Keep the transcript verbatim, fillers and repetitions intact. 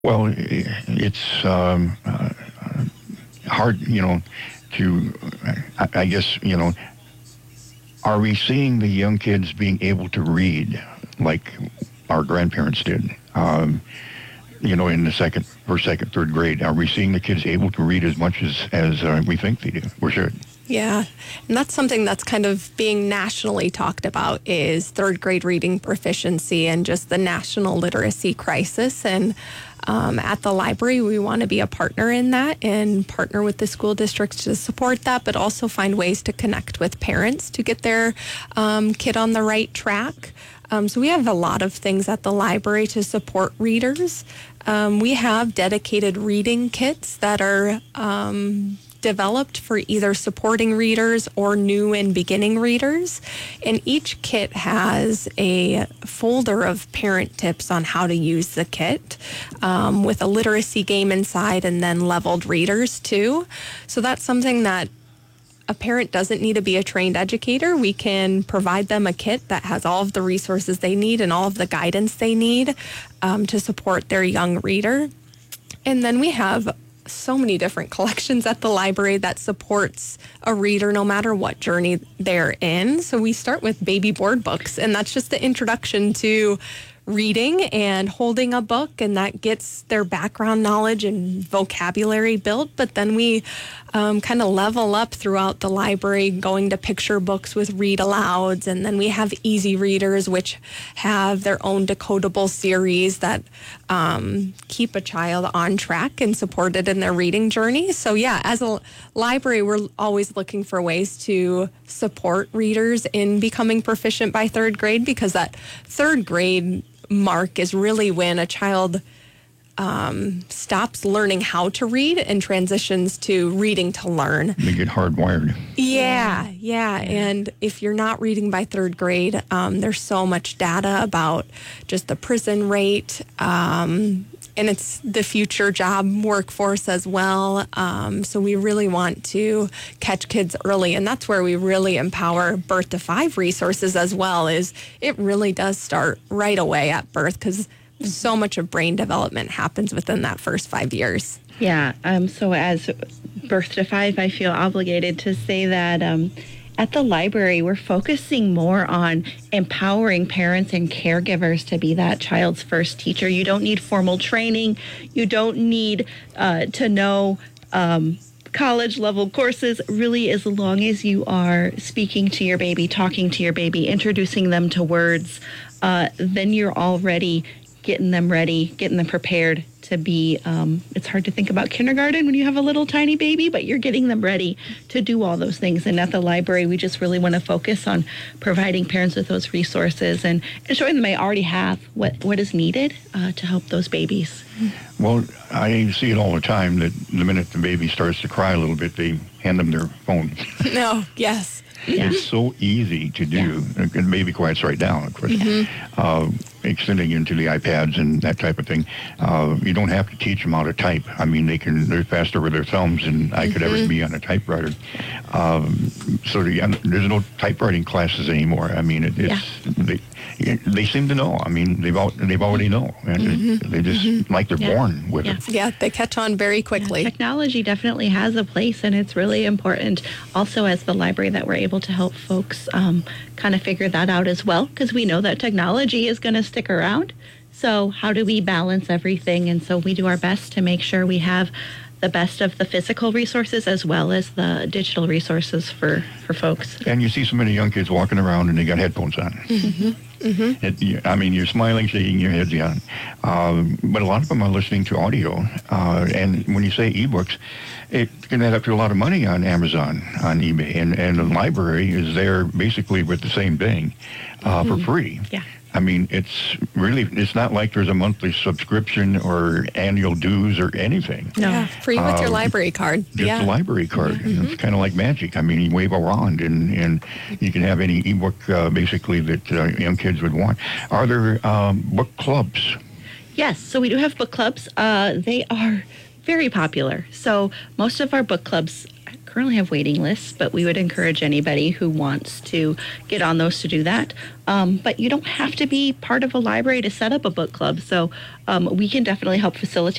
Well, it's um, uh, hard, you know, to, I, I guess, you know, are we seeing the young kids being able to read like our grandparents did? Um, you know, in the second, first, second, third grade, are we seeing the kids able to read as much as as uh, we think they do? We should. Yeah, and that's something that's kind of being nationally talked about is third grade reading proficiency and just the national literacy crisis. And um, at the library, we want to be a partner in that and partner with the school districts to support that, but also find ways to connect with parents to get their um, kid on the right track. Um, so we have a lot of things at the library to support readers. Um, we have dedicated reading kits that are um, developed for either supporting readers or new and beginning readers. And each kit has a folder of parent tips on how to use the kit um, with a literacy game inside and then leveled readers too. So that's something that a parent doesn't need to be a trained educator. We can provide them a kit that has all of the resources they need and all of the guidance they need um, to support their young reader. And then we have so many different collections at the library that supports a reader no matter what journey they're in. So we start with baby board books, and that's just the introduction to reading and holding a book, and that gets their background knowledge and vocabulary built. But then we um, kind of level up throughout the library, going to picture books with read alouds, and then we have easy readers, which have their own decodable series that um, keep a child on track and supported in their reading journey. So yeah, as a library, we're always looking for ways to support readers in becoming proficient by third grade, because that third grade mark is really when a child um, stops learning how to read and transitions to reading to learn. They get hardwired. Yeah, yeah. And if you're not reading by third grade, um, there's so much data about just the prison rate, um, and it's the future job workforce as well. Um, so we really want to catch kids early, and that's where we really empower birth to five resources as well. Is it really does start right away at birth, because so much of brain development happens within that first five years. Yeah. Um, so as birth to five, I feel obligated to say that um, at the library, we're focusing more on empowering parents and caregivers to be that child's first teacher. You don't need formal training. You don't need uh, to know um, college level courses. Really, as long as you are speaking to your baby, talking to your baby, introducing them to words, uh, then you're already getting them ready, getting them prepared to be, um, it's hard to think about kindergarten when you have a little tiny baby, but you're getting them ready to do all those things. And at the library, we just really want to focus on providing parents with those resources and, and showing them they already have what, what is needed uh, to help those babies. Well, I see it all the time that the minute the baby starts to cry a little bit, they hand them their phone. No, yes. Yeah. It's so easy to do. Yeah. And baby quiets right down, of course. Mm-hmm. Uh, extending into the iPads and that type of thing. Uh, you don't have to teach them how to type. I mean, they can, they're faster with their thumbs than I mm-hmm. could ever be on a typewriter. Um, so the, there's no typewriting classes anymore. I mean, it, it's, yeah. they, they seem to know. I mean, they've all, they've already know. And mm-hmm. they just, mm-hmm. like they're yeah. born with yeah. it. Yeah, they catch on very quickly. Yeah, technology definitely has a place, and it's really important also as the library that we're able to help folks um, kind of figure that out as well, because we know that technology is going to stick around. So how do we balance everything? And so we do our best to make sure we have the best of the physical resources as well as the digital resources for, for folks. And you see so many young kids walking around and they got headphones on. Mm-hmm. Mm-hmm. It, I mean, you're smiling, shaking your heads down. Um, but a lot of them are listening to audio. Uh, and when you say ebooks, it can add up to a lot of money on Amazon, on eBay. And, and the library is there basically with the same thing uh, mm-hmm. for free. Yeah. I mean, it's really, it's not like there's a monthly subscription or annual dues or anything. No, yeah, free with um, your library card. Just yeah. a library card. Mm-hmm. It's kind of like magic. I mean, you wave a wand and, and you can have any ebook uh, basically that uh, young kids would want. Are there um, book clubs? Yes, so we do have book clubs. Uh, they are very popular. So most of our book clubs currently have waiting lists, but we would encourage anybody who wants to get on those to do that. Um, but you don't have to be part of a library to set up a book club. So um, we can definitely help facilitate